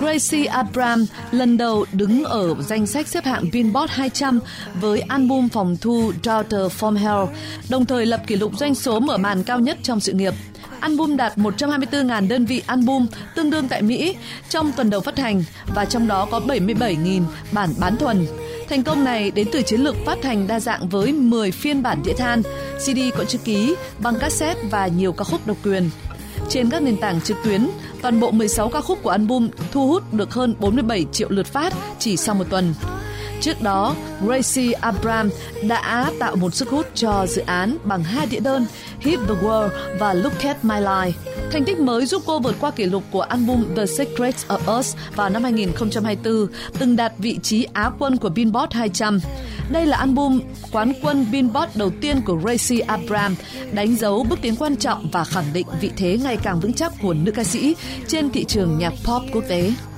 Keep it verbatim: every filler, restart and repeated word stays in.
Gracie Abrams lần đầu đứng ở danh sách xếp hạng Billboard hai trăm với album phòng thu Daughter from Hell, đồng thời lập kỷ lục doanh số mở màn cao nhất trong sự nghiệp. Album đạt một trăm hai mươi tư nghìn đơn vị album tương đương tại Mỹ trong tuần đầu phát hành, và trong đó có bảy mươi bảy nghìn bản bán thuần. Thành công này đến từ chiến lược phát hành đa dạng với mười phiên bản đĩa than, xê đê có chữ ký, băng cassette và nhiều ca khúc độc quyền. Trên các nền tảng trực tuyến, toàn bộ mười sáu ca khúc của album thu hút được hơn bốn mươi bảy triệu lượt phát chỉ sau một tuần. Trước đó, Gracie Abrams đã tạo một sức hút cho dự án bằng hai đĩa đơn Hit the World và Look at My Life. Thành tích mới giúp cô vượt qua kỷ lục của album The Secrets of Us vào năm hai nghìn không trăm hai mươi tư, từng đạt vị trí Á quân của Billboard hai trăm. Đây là album quán quân Billboard đầu tiên của Gracie Abrams, đánh dấu bước tiến quan trọng và khẳng định vị thế ngày càng vững chắc của nữ ca sĩ trên thị trường nhạc pop quốc tế.